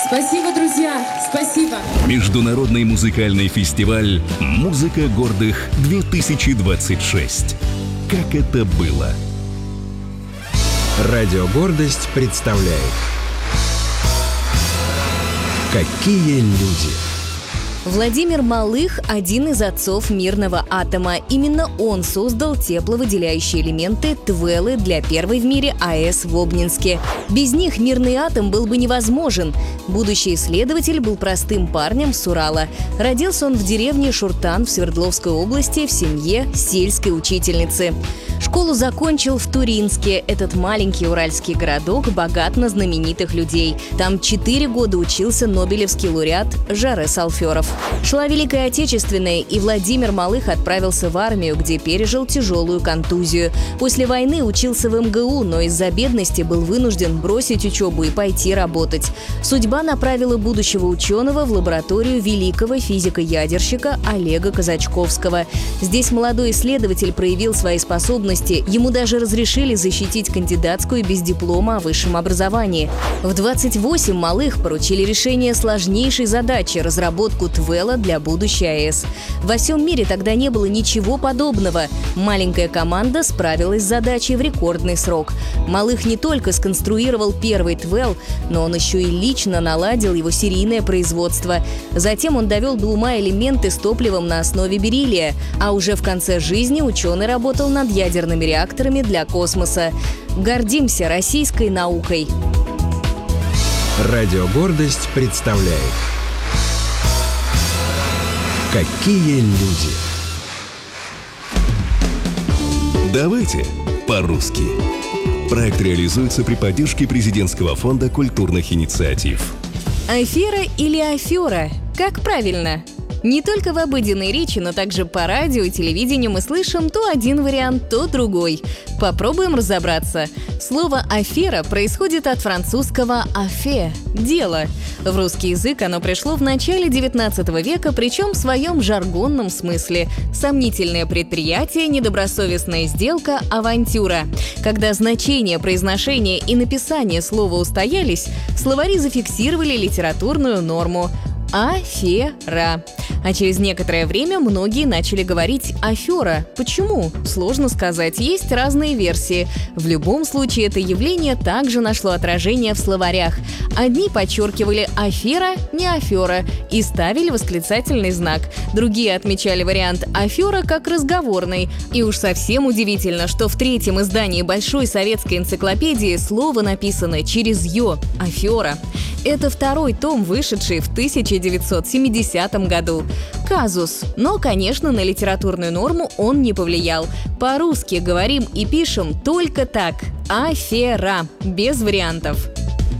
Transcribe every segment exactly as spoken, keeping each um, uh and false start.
Спасибо, друзья, спасибо. Международный музыкальный фестиваль «Музыка гордых-две тысячи двадцать шесть». Как это было? Радио «Гордость» представляет «Какие люди». Владимир Малых – один из отцов мирного атома. Именно он создал тепловыделяющие элементы ТВЭЛы для первой в мире АЭС в Обнинске. Без них мирный атом был бы невозможен. Будущий исследователь был простым парнем с Урала. Родился он в деревне Шуртан в Свердловской области в семье сельской учительницы. Школу закончил в Туринске. Этот маленький уральский городок богат на знаменитых людей. Там четыре года учился нобелевский лауреат Жарес Алферов. Шла Великая Отечественная, и Владимир Малых отправился в армию, где пережил тяжелую контузию. После войны учился в эм гэ у, но из-за бедности был вынужден бросить учебу и пойти работать. Судьба направила будущего ученого в лабораторию великого физика-ядерщика Олега Казачковского. Здесь молодой исследователь проявил свои способности. Ему даже разрешили защитить кандидатскую без диплома о высшем образовании. В двадцать восемь Малых поручили решение сложнейшей задачи – разработку ТВЭЛа для будущей АЭС. Во всем мире тогда не было ничего подобного. Маленькая команда справилась с задачей в рекордный срок. Малых не только сконструировал первый ТВЭЛ, но он еще и лично наладил его серийное производство. Затем он довел до ума элементы с топливом на основе бериллия, а уже в конце жизни ученый работал над ядерными реакторами для космоса. Гордимся российской наукой. Радио «Гордость» представляет «Какие люди». Давайте по-русски. Проект реализуется при поддержке Президентского фонда культурных инициатив. Афера или афера? Как правильно? Не только в обыденной речи, но также по радио и телевидению мы слышим то один вариант, то другой. Попробуем разобраться. Слово «афера» происходит от французского «афе» – «дело». В русский язык оно пришло в начале девятнадцатого века, причем в своем жаргонном смысле. Сомнительное предприятие, недобросовестная сделка, авантюра. Когда значение, произношение и написание слова устоялись, словари зафиксировали литературную норму – афера. А через некоторое время многие начали говорить «афера». Почему? Сложно сказать, есть разные версии. В любом случае, это явление также нашло отражение в словарях. Одни подчеркивали «афера», не «афера» и ставили восклицательный знак. Другие отмечали вариант «афера» как разговорный. И уж совсем удивительно, что в третьем издании Большой советской энциклопедии слово написано через «ё» – «афера». Это второй том, вышедший в тысяча девятьсот семидесятом году. Казус. Но, конечно, на литературную норму он не повлиял. По-русски говорим и пишем только так. Афера. Без вариантов.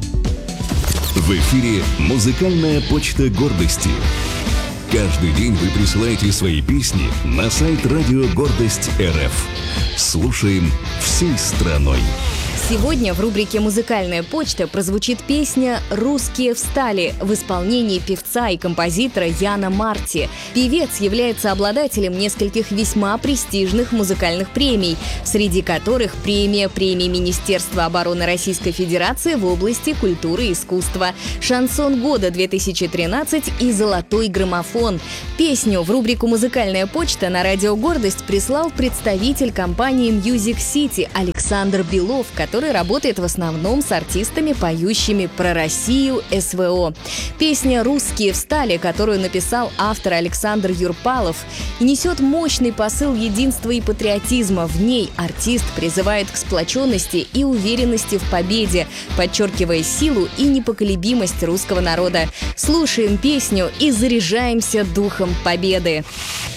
В эфире «Музыкальная почта гордости». Каждый день вы присылаете свои песни на сайт Радио Гордость эр эф. Слушаем всей страной. Сегодня в рубрике «Музыкальная почта» прозвучит песня «Русские встали» в исполнении певца и композитора Яна Марти. Певец является обладателем нескольких весьма престижных музыкальных премий, среди которых премия премии Министерства обороны Российской Федерации в области культуры и искусства, «Шансон года две тысячи тринадцать» и «Золотой граммофон». Песню в рубрику «Музыкальная почта» на Радио Гордость прислал представитель компании Music City Александр Белов, который который работает в основном с артистами, поющими про Россию, эс вэ о. Песня «Русские встали», которую написал автор Александр Юрпалов, несет мощный посыл единства и патриотизма. В ней артист призывает к сплоченности и уверенности в победе, подчеркивая силу и непоколебимость русского народа. Слушаем песню и заряжаемся духом победы.